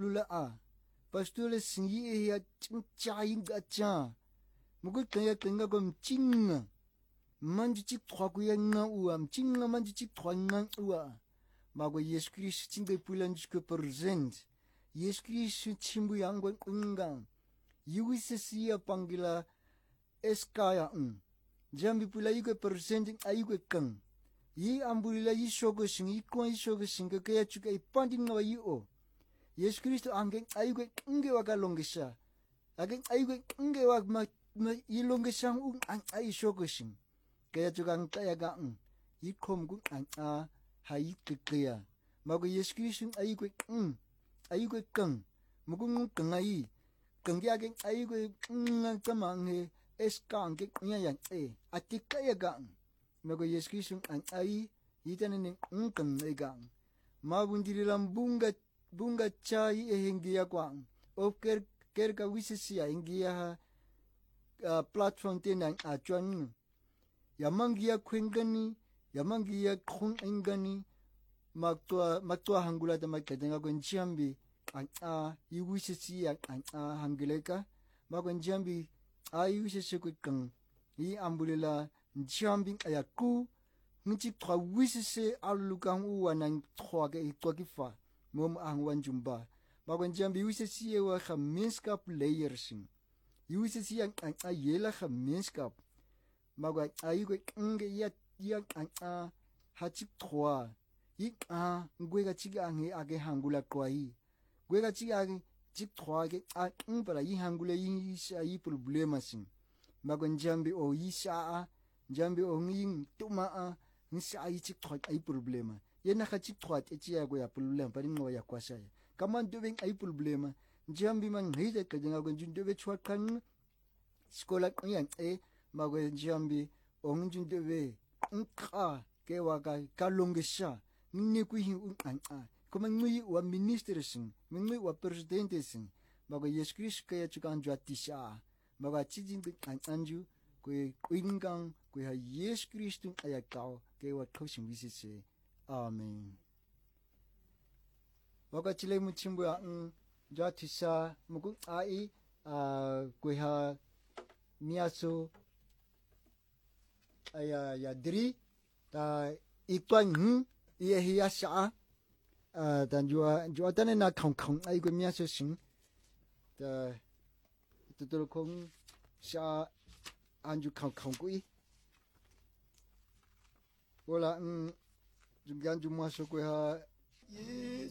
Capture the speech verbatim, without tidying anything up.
lula a pastor le singi e ya ching ga cha mugo kaya kanga gom chinga manji chik thwa ku ya nga uam chinga manji chik thwa nga ua mago Yesu Christ chinga pulan chiko present Yesu Christ chimbu yang ungang yuise sia pangila eskaya un jambi pula yuke present ayuke kang yi ambulila yi shogo sing yi kon yi shogo sing ke ya chuka ipandi no yi o Yesu Christ angen ayuke nge waka longisha agen ayuke nge wak ma yi longisha un an ay shogo sing ke ya chuka ang taya ga un yi kom gu an a hayi kekea mago Yesu Christ ayuke un ayuke kang mugung kang ayi kang ya gen ayuke ngang kamange eskang ke nya yang e atika ya gang mago Yesu Kristus an ai yitane ne nkang e gang mabundiri lambunga bunga chai e hingia kwang of ker ker ka wisisia hingia uh, platform tenang a chwan yamangia kwengani yamangia khung engani maktua maktua hangula ta maktenga ko nchiambi an a yiwisisia an a hangileka mago nchiambi ayu se se kang yi ambulila nchiambi ayaku nchi twa wisese alukang uwanang twa ke twa kifa mom angwan jumba mago nchiambi wisese wa gemeenskap leiersing wisese yang an ayela gemeenskap mago ayu ko nge ya ya an a hachi twa yi a ngwega chiga nge age hangula kwai gwega chiga chik thwa ke a ngpara yi hangule yi sha yi problema sing mago njambi o yi sha njambi o nging tuma a nsa yi chik thwa ai problema yena kha chik thwa te chia go ya problem pa ngo ya kwasha ya kaman dobe ai problema njambi man ngide ka jenga go njun dobe chwa kan skola yang e mago njambi o njun dobe nkha ke wa ka kalongesha ni ku hi un an a kuma ngui wa minister sing ngui wa president sing mago Yesu Christ kaya chukan jwatisha mago chijin an anju ko kuingang ko ha Yesu Christ aya kao ke wa thoshing wisise amen mago chile muchimbu a jwatisha mugu ai a ko ha miaso aya ya dri ta ikwan hu ye hiya sha Uh, dan jua jua tane na kong kong ai ko mia se sing ta tu kong sha anju kong kong kui wala ng jungyan ju ma so ko ha yes